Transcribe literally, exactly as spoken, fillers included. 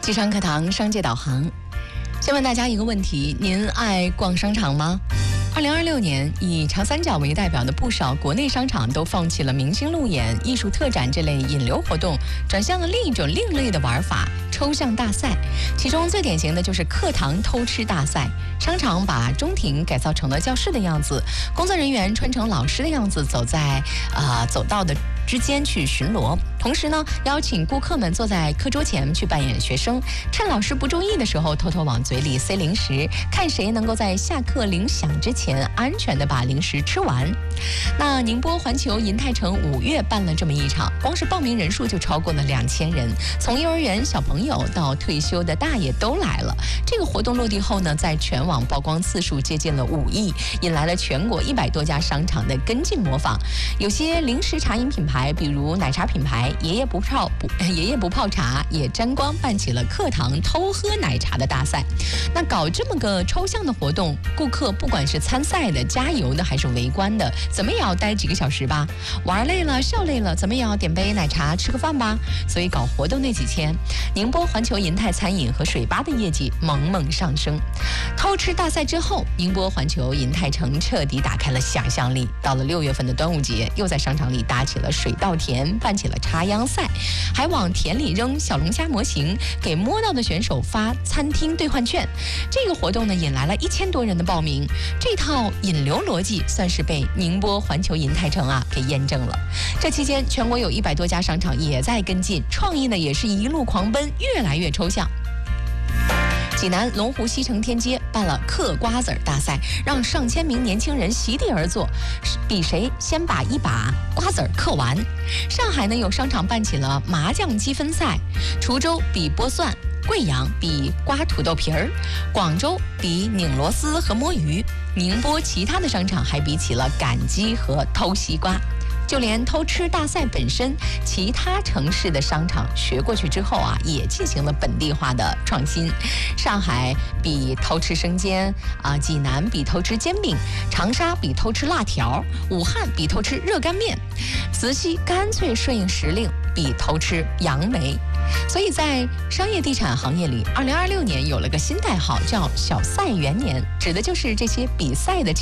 机商课堂商界导航，先问大家一个问题：您爱逛商场吗？二零二六年，以长三角为代表的不少国内商场都放弃了明星路演、艺术特展这类引流活动，转向了另一种另类的玩法——抽象大赛。其中最典型的就是课堂偷吃大赛。商场把中庭改造成了教室的样子，工作人员穿成老师的样子，走在啊、呃、走道的之间去巡逻。同时呢，邀请顾客们坐在课桌前去扮演学生，趁老师不注意的时候，偷偷往嘴里塞零食，看谁能够在下课铃响之前安全地把零食吃完。那宁波环球银泰城五月办了这么一场，光是报名人数就超过了两千人，从幼儿园小朋友到退休的大爷都来了。这个活动落地后呢，在全网曝光次数接近了五亿，引来了全国一百多家商场的跟进模仿。有些零食茶饮品牌，比如奶茶品牌爷爷不泡不爷爷不泡茶，也沾光办起了课堂偷喝奶茶的大赛。那搞这么个抽象的活动，顾客不管是参赛的、加油的还是围观的，怎么也要待几个小时吧？玩累了、笑累了，怎么也要点杯奶茶、吃个饭吧？所以搞活动那几天，宁波环球银泰餐饮和水吧的业绩猛猛上升。偷吃大赛之后，宁波环球银泰城彻底打开了想象力。到了六月份的端午节，又在商场里搭起了水稻田，办起了插秧赛，还往田里扔小龙虾模型，给摸到的选手发餐厅兑换券。这个活动呢，引来了一千多人的报名。这套引流逻辑算是被宁波环球银泰城啊给验证了。这期间，全国有一百多家商场也在跟进，创意呢也是一路狂奔，越来越抽象。济南龙湖西城天街办了嗑瓜子儿大赛，让上千名年轻人席地而坐，比谁先把一把瓜子儿嗑完。上海呢有商场办起了麻将积分赛，滁州比剥蒜，贵阳比刮土豆皮儿，广州比拧螺丝和摸鱼，宁波其他的商场还比起了赶鸡和偷西瓜。就连偷吃大赛本身，其他城市的商场学过去之后啊，也进行了本地化的创新。上海比偷吃生煎啊，济南比偷吃煎饼，长沙比偷吃辣条，武汉比偷吃热干面，慈溪干脆顺应时令，比偷吃杨梅。所以在商业地产行业里，二零二六年有了个新代号，叫小赛元年，指的就是这些比赛的